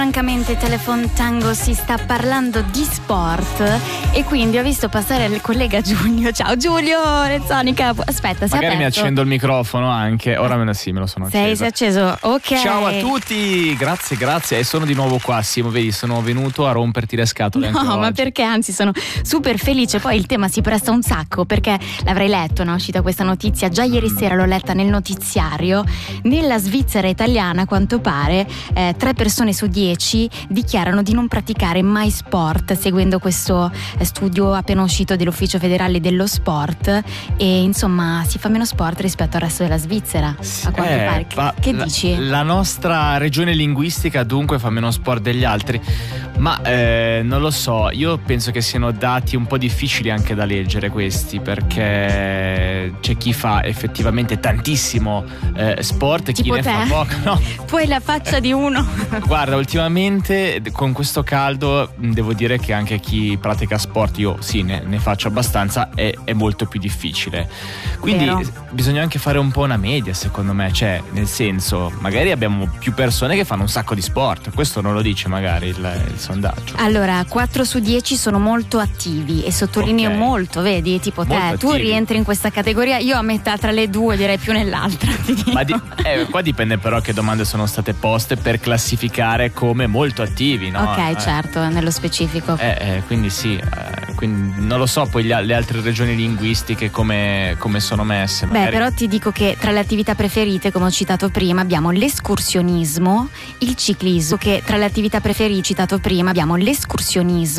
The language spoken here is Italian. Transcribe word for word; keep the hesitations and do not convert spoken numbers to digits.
Francamente Telephone Tango si sta parlando di sport e quindi ho visto passare il collega Giulio. Ciao Giulio, Rezzonica. Aspetta, si è magari aperto. mi accendo il microfono anche. Ora me lo sì, me lo sono acceso. Sei, sei acceso, ok. Ciao a tutti, grazie, grazie. E sono di nuovo qua, Simo, vedi, sono venuto a romperti le scatole. No, anche ma oggi. perché anzi sono super felice. Poi il tema si presta un sacco perché l'avrei letto, no? È uscita questa notizia già ieri sera, l'ho letta nel notiziario. Nella Svizzera italiana, a quanto pare, eh, tre persone su dieci dichiarano di non praticare mai sport, seguendo questo eh, studio appena uscito dell'Ufficio Federale dello Sport. E insomma si fa meno sport rispetto al resto della Svizzera, a quanto Eh, pare. ma Che la, dici? La nostra regione linguistica dunque fa meno sport degli altri, ma eh, non lo so, io penso che siano dati un po' difficili anche da leggere questi, perché c'è chi fa effettivamente tantissimo eh, sport e chi Tipo ne te? fa poco. No. Tu hai la faccia di uno. Guarda, ultimamente con questo caldo devo dire che anche chi pratica sport, io sì ne, ne faccio abbastanza, è, è molto più difficile. Quindi Vero. bisogna anche fare un po' una media, secondo me, cioè nel senso magari abbiamo più persone che fanno un sacco di sport, questo non lo dice magari il, il sondaggio. Allora, quattro su dieci sono molto attivi e sottolineo Ok. molto, vedi, tipo te, Molto tu attivi. rientri in questa categoria, io a metà tra le due, direi più nell'altra. Ti dico. Ma di, eh, qua dipende però che domande sono state poste per classificare come molto attivi, no? Ok, Eh, certo, nello specifico. Eh, eh, quindi sì, eh, quindi non lo so poi gli- le altre regioni linguistiche come, come sono messe. Beh, magari- però ti dico che tra le attività preferite, come ho citato prima, abbiamo l'escursionismo, il ciclismo, che tra le attività preferite citato prima abbiamo l'escursionismo